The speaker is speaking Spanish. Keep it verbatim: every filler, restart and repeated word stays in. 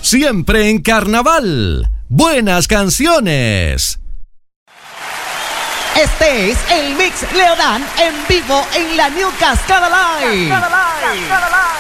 siempre en carnaval. Buenas canciones. Este es el Mix Leodán en vivo en la New Cascada Live.